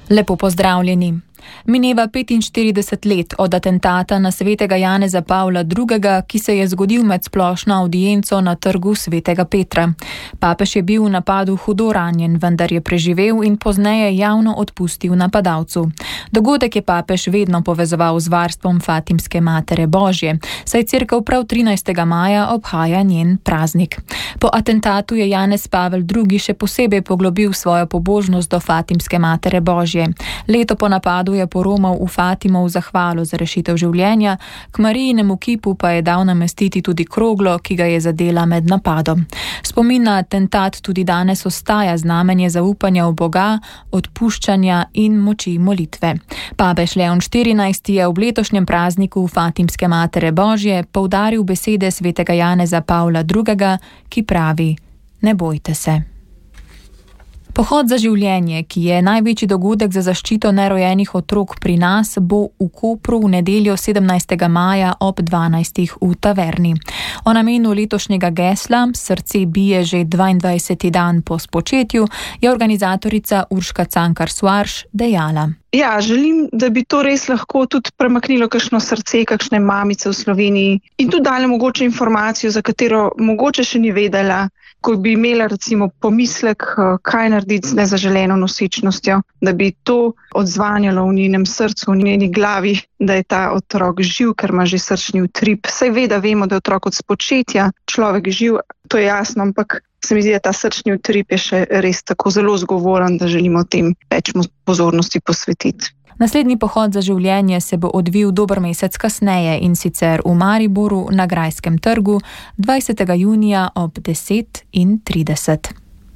Lepo pozdravljeni. Mineva 45 let od atentata na svetega Janeza Pavla II., ki se je zgodil med splošno avdienco na trgu svetega Petra. Papež je bil v napadu hudo ranjen, vendar je preživel in pozneje javno odpustil napadalcu. Dogodek je papež vedno povezoval z varstvom Fatimske Matere Božje, saj cerkev prav 13. maja obhaja njen praznik. Po atentatu je Janez Pavel II. Še posebej poglobil svojo pobožnost do Fatimske Matere Božje. Leto po napadu je poromal v Fatimo v zahvalo za rešitev življenja, k Marijinemu kipu pa je dal namestiti tudi kroglo, ki ga je zadela med napadom. Spomin na atentat tudi danes ostaja znamenje zaupanja v Boga, odpuščanja in moči molitve. Papež Leon XIV. Je ob letošnjem prazniku Fatimske Matere Božje poudaril besede svetega Janeza Pavla II., ki pravi: ne bojte se. Pohod za življenje, ki je največji dogodek za zaščito nerojenih otrok pri nas, bo v Kopru v nedeljo 17. maja ob 12. v taverni. O namenu letošnjega gesla Srce bije že 22. dan po spočetju je organizatorica Urška Cankar-Suarš dejala. Ja, želim, da bi to res lahko tudi premaknilo kakšno srce, kakšne mamice v Sloveniji in tudi dali mogoče informacijo, za katero mogoče še ni vedela, ko bi imela recimo pomislek, kaj narediti z nezaželeno nosečnostjo, da bi to odzvanjalo v njenem srcu, v njeni glavi, da je ta otrok živ, ker ima že srčni utrip. Saj vemo, da je otrok od spočetja človek živ, to je jasno, ampak se mi zdi, da ta srčni utrip je še res tako zelo zgovoren, da želimo tem več pozornosti posvetiti. Naslednji pohod za življenje se bo odvil dober mesec kasneje in sicer v Mariboru na Grajskem trgu 20. junija ob 10:30.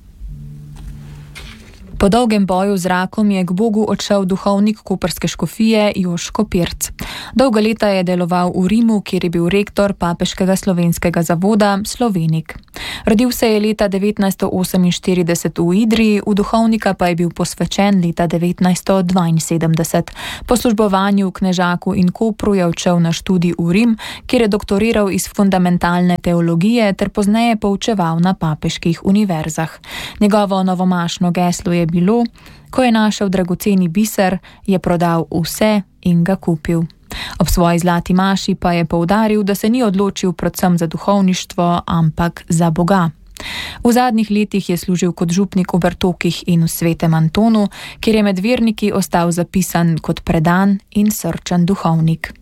Po dolgem boju z rakom je k Bogu odšel duhovnik koprske škofije Joško Pirc. Dolga leta je deloval v Rimu, kjer je bil rektor Papeškega slovenskega zavoda Slovenik. Rodil se je leta 1948 v Idriji, v duhovnika pa je bil posvečen leta 1972. Po službovanju v Knežaku in Kopru je odšel na študij v Rim, kjer je doktoriral iz fundamentalne teologije ter pozneje poučeval na papeških univerzah. Njegovo novomašno geslo je bilo: ko je našel dragoceni biser, je prodal vse in ga kupil. Ob svoji zlati maši pa je poudaril, da se ni odločil predvsem za duhovništvo, ampak za Boga. V zadnjih letih je služil kot župnik v Bertokih in v Svetem Antonu, kjer je med verniki ostal zapisan kot predan in srčen duhovnik.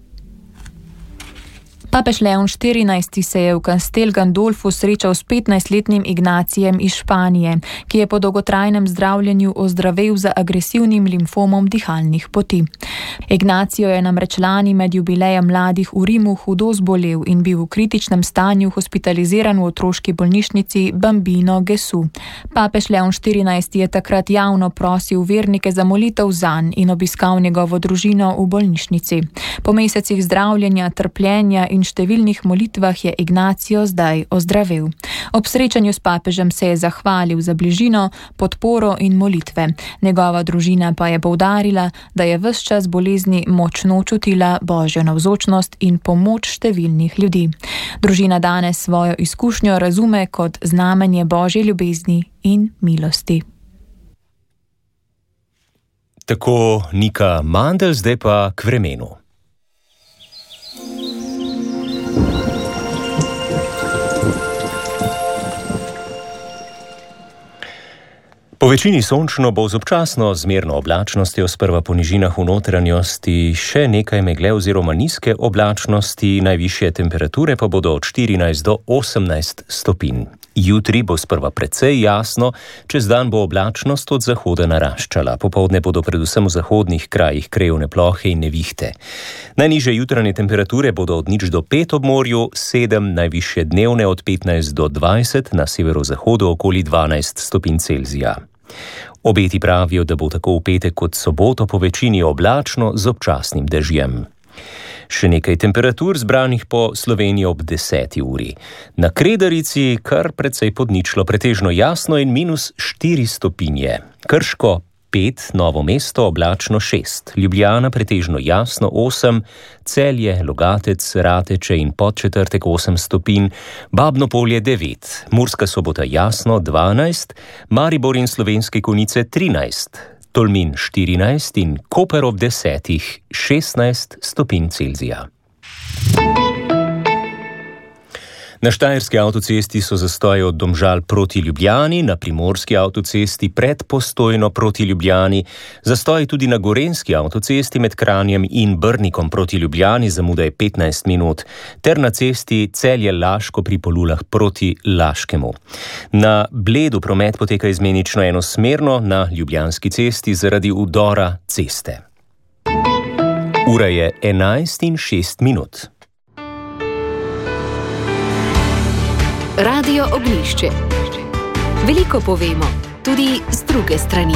Papež Leon XIV. Se je v Castel Gandolfu srečal s 15-letnim Ignacijem iz Španije, ki je po dolgotrajnem zdravljenju ozdravel za agresivnim limfomom dihalnih poti. Ignacijo je namreč lani med jubilejem mladih v Rimu hudo zbolel in bil v kritičnem stanju hospitaliziran v otroški bolnišnici Bambino Gesù. Papež Leon XIV. Je takrat javno prosil vernike za molitev zanj in obiskal njegovo družino v bolnišnici. Po mesecih zdravljenja, trpljenja in številnih molitvah je Ignacio zdaj ozdravel. Ob srečanju s papežem se je zahvalil za bližino, podporo in molitve. Njegova družina pa je poudarila, da je ves čas bolezni močno čutila Božjo navzočnost in pomoč številnih ljudi. Družina danes svojo izkušnjo razume kot znamenje Božje ljubezni in milosti. Tako Nika Mandl, zdaj pa k vremenu. Po večini sončno bo z občasno zmerno oblačnostjo, sprva po nižinah v notranjosti še nekaj megle oziroma nizke oblačnosti, najvišje temperature pa bodo od 14 do 18 stopinj. Jutri bo sprva precej jasno, čez dan bo oblačnost od zahoda naraščala. Popoldne bodo predvsem v zahodnih krajih krajevne plohe in nevihte. Najnižje jutranje temperature bodo od 0 do 5 ob morju, 7 najvišje dnevne od 15 do 20, na severozahodu okoli 12 stopinj Celzija. Obeti pravijo, da bo tako v petek kot soboto po večini oblačno z občasnim dežjem. Še nekaj temperatur zbranih po Sloveniji ob 10. uri. Na Kredarici kar precej pod ničlo, pretežno jasno in -4 stopinje. Krško 5, Novo mesto oblačno 6, Ljubljana pretežno jasno 8, Celje, Logatec, Rateče in Podčetrtek 8 stopinj, Babno Polje 9, Murska Sobota jasno 12, Maribor in Slovenske Konjice 13, Tolmin 14 in Koper ob 10 16 stopinj Celzija. Na štajerski avtocesti so zastoji od Domžal proti Ljubljani, na primorski avtocesti pred Postojno proti Ljubljani, zastoji tudi na gorenjski avtocesti med Kranjem in Brnikom proti Ljubljani, zamuda je 15 minut, ter na cesti Celje-Laško pri Polulah proti Laškemu. Na Bledu promet poteka izmenično enosmerno, na Ljubljanski cesti zaradi udora ceste. Ura je 11:06. Radio Ognjišče. Veliko povemo, tudi z druge strani.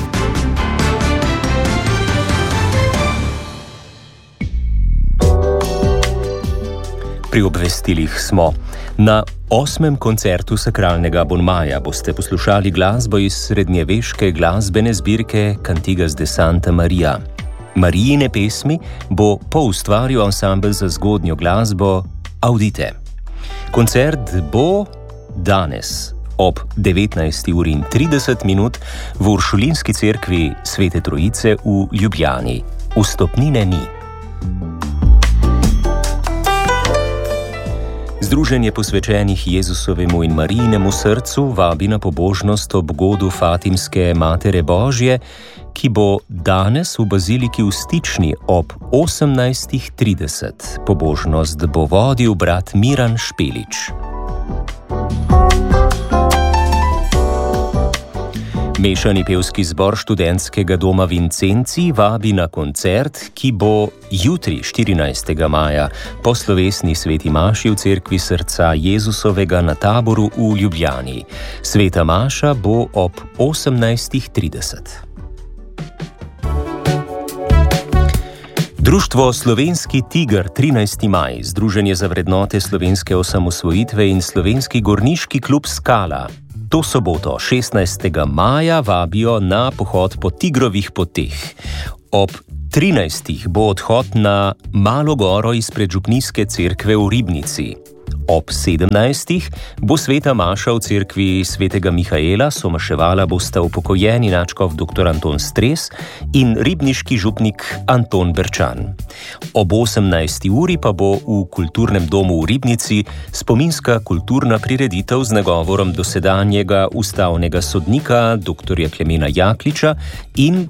Pri obvestilih smo. Na 8. koncertu sakralnega Bonmaja boste poslušali glasbo iz srednjeveške glasbene zbirke Cantigas de Santa Maria. Marijine pesmi bo poustvaril ansambel za zgodnjo glasbo Audite. Koncert bo danes ob 19:30 v Uršulinski cerkvi Svete Trojice v Ljubljani. Vstopnine ni. Združenje posvečenih Jezusovemu in Marijinemu srcu vabi na pobožnost ob godu Fatimske Matere Božje, ki bo danes v baziliki v Stični ob 18:30. Pobožnost bo vodil brat Miran Špelič. Mešani pevski zbor študentskega doma Vincenci vabi na koncert, ki bo jutri 14. maja po slovesni sveti maši v cerkvi srca Jezusovega na Taboru v Ljubljani. Sveta maša bo ob 18:30. Društvo Slovenski tiger 13. maj, Združenje za vrednote slovenske osamosvojitve in Slovenski gorniški klub Skala to soboto 16. maja vabijo na pohod po Tigrovih poteh. Ob 13. bo odhod na Malo goro izpred župnijske cerkve v Ribnici. Ob 17. bo sveta maša v cerkvi svetega Mihaela, somaševala bosta upokojeni nadškof dr. Anton Stres in ribniški župnik Anton Berčan. Ob 18. uri pa bo v kulturnem domu v Ribnici spominska kulturna prireditev z nagovorom dosedanjega ustavnega sodnika dr. Klemena Jakliča in